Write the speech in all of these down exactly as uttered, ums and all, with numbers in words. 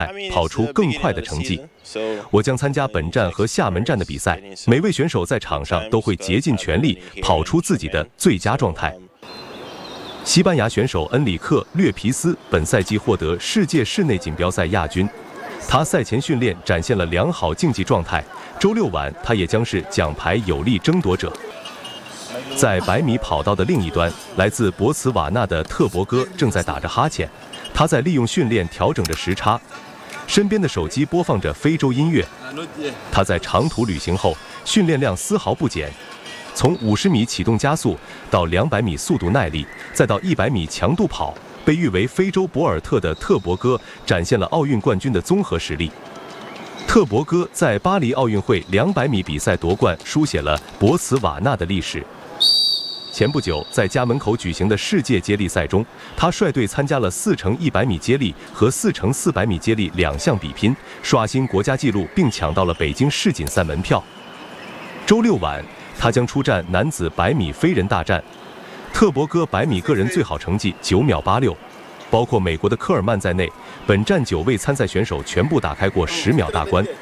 跑出更快的成绩。我将参加本站和厦门站的比赛，每位选手在场上都会竭尽全力跑出自己的最佳状态。西班牙选手恩里克·略皮斯本赛季获得世界室内锦标赛亚军，他赛前训练展现了良好竞技状态。周六晚，他也将是奖牌有力争夺者。在百米跑道的另一端，来自博茨瓦纳的特博戈正在打着哈欠，他在利用训练调整着时差，身边的手机播放着非洲音乐。他在长途旅行后，训练量丝毫不减。从五十米启动加速到两百米速度耐力，再到一百米强度跑，被誉为非洲博尔特的特博戈展现了奥运冠军的综合实力。特博戈在巴黎奥运会两百米比赛夺冠，书写了博茨瓦纳的历史。前不久，在家门口举行的世界接力赛中，他率队参加了四乘一百米接力和四乘四百米接力两项比拼，刷新国家纪录，并抢到了北京世锦赛门票。周六晚，他将出战男子百米飞人大战。特博戈百米个人最好成绩九秒八六，包括美国的科尔曼在内，本站九位参赛选手全部打开过十秒大关。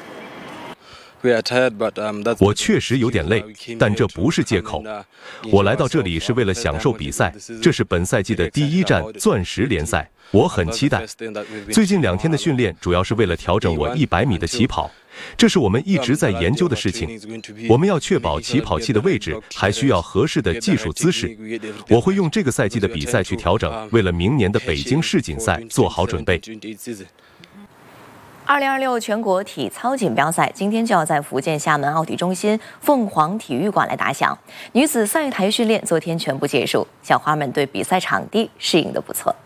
我确实有点累，但这不是借口。我来到这里是为了享受比赛，这是本赛季的第一站钻石联赛，我很期待。最近两天的训练主要是为了调整我一百米的起跑，这是我们一直在研究的事情。我们要确保起跑器的位置，还需要合适的技术姿势。我会用这个赛季的比赛去调整，为了明年的北京世锦赛做好准备。 二零二六全国体操锦标赛今天就要在福建厦门奥体中心凤凰体育馆来打响。女子赛台训练昨天全部结束，小花们对比赛场地适应得不错。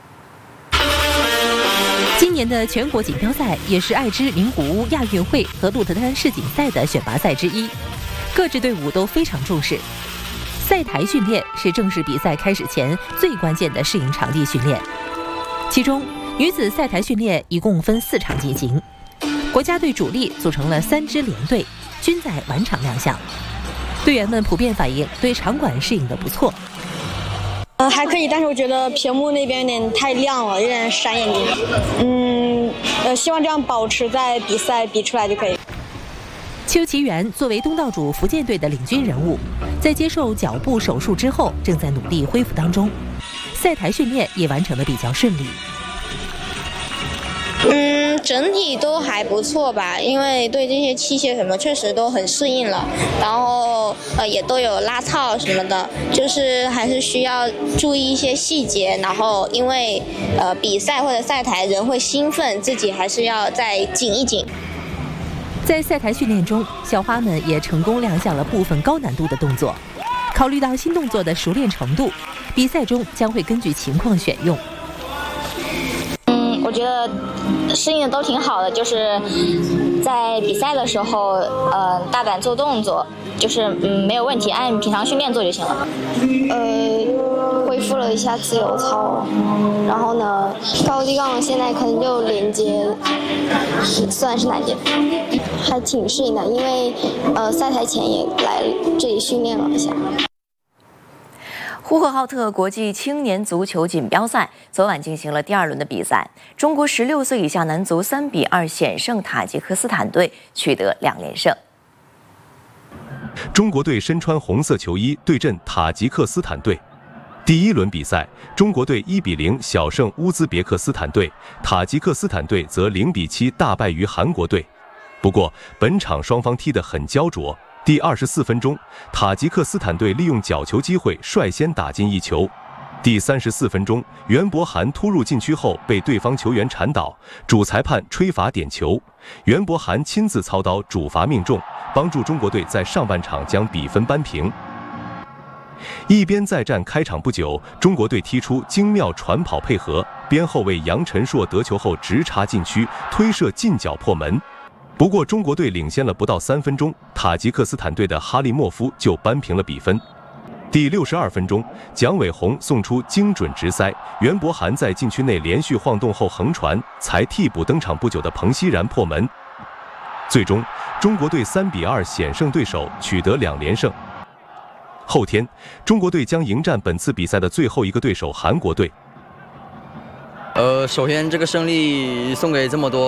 今年的全国锦标赛也是爱知名古屋亚运会和鹿特丹世锦赛的选拔赛之一，各支队伍都非常重视。赛台训练是正式比赛开始前最关键的适应场地训练，其中女子赛台训练一共分四场进行，国家队主力组成了三支联队，均在晚场亮相。队员们普遍反映对场馆适应得不错。 呃，还可以，但是我觉得屏幕那边有点太亮了，有点闪眼睛。嗯，呃，希望这样保持在比赛比出来就可以。 邱其元作为东道主福建队的领军人物，在接受脚部手术之后，正在努力恢复当中。赛台训练也完成得比较顺利。 嗯，整体都还不错吧，因为对这些器械什么确实都很适应了，然后呃也都有拉操什么的，就是还是需要注意一些细节，然后因为呃比赛或者赛台人会兴奋，自己还是要再紧一紧。 在赛台训练中，小花们也成功亮相了部分高难度的动作。考虑到新动作的熟练程度，比赛中将会根据情况选用。 我觉得适应的都挺好的，就是在比赛的时候，呃，大胆做动作，就是嗯没有问题，按平常训练做就行了。 呃，恢复了一下自由操，然后呢，高低杠现在可能就连接，算是难点，还挺适应的，因为呃赛台前也来这里训练了一下。 呼和浩特国际青年足球锦标赛昨晚进行了第二轮的比赛，中国十六岁以下男足三比二险胜塔吉克斯坦队，取得两连胜。 中国队身穿红色球衣对阵塔吉克斯坦队。第一轮比赛，中国队一比零小胜乌兹别克斯坦队，塔吉克斯坦队则零比七大败于韩国队。不过，本场双方踢得很焦灼。第二十四分钟，塔吉克斯坦队利用角球机会率先打进一球。第三十四分钟，袁博涵突入禁区后被对方球员铲倒，主裁判吹罚点球，袁博涵亲自操刀主罚命中，帮助中国队在上半场将比分扳平。一边再战开场不久，中国队踢出精妙传跑配合，边后卫杨晨硕得球后直插禁区，推射近角破门。不过，中国队领先了不到三分钟，塔吉克斯坦队的哈利莫夫就扳平了比分。第六十二分钟，蒋伟宏送出精准直塞，袁博涵在禁区内连续晃动后横传，才替补登场不久的彭熙然破门。最终，中国队三比二险胜对手，取得两连胜。后天，中国队将迎战本次比赛的最后一个对手韩国队。 呃，首先这个胜利送给这么多